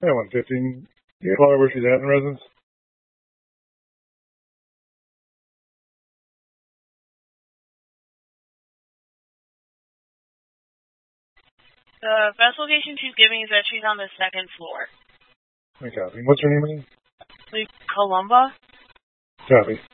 Yeah, 115. You tell her where she's at in residence? The best location she's giving is that she's on the second floor. I copy. What's her name again? Columba. Copy.